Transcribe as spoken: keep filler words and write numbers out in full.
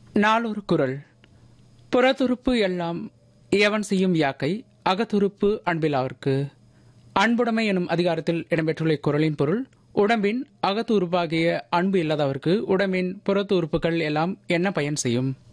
நாளொரு குறள். புறத்துறுப்பு எல்லாம் எவன் செய்யும் யாக்கை, அகத்துறுப்பு அன்பிலார்க்கு. அன்புடைமை எனும் அதிகாரத்தில் இடம்பெற்றுள்ள இக்குறளின் பொருள்: உடம்பின் அகத்து உறுப்பாகிய அன்பு இல்லாதவருக்கு உடம்பின் புறத்து உறுப்புகள் எல்லாம் என்ன பயன் செய்யும்?